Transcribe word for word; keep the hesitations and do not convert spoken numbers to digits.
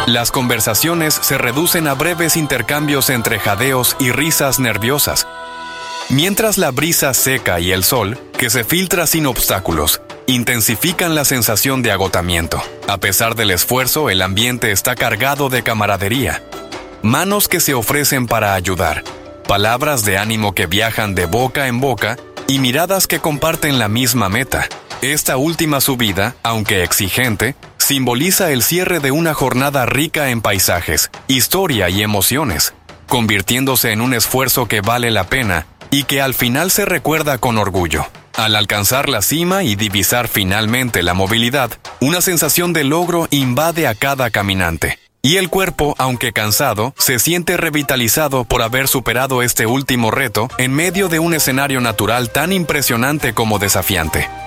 Las conversaciones se reducen a breves intercambios entre jadeos y risas nerviosas, mientras la brisa seca y el sol, que se filtra sin obstáculos, intensifican la sensación de agotamiento. A pesar del esfuerzo, el ambiente está cargado de camaradería. Manos que se ofrecen para ayudar, palabras de ánimo que viajan de boca en boca y miradas que comparten la misma meta. Esta última subida, aunque exigente, simboliza el cierre de una jornada rica en paisajes, historia y emociones, convirtiéndose en un esfuerzo que vale la pena y que al final se recuerda con orgullo. Al alcanzar la cima y divisar finalmente la movilidad, una sensación de logro invade a cada caminante. Y el cuerpo, aunque cansado, se siente revitalizado por haber superado este último reto en medio de un escenario natural tan impresionante como desafiante.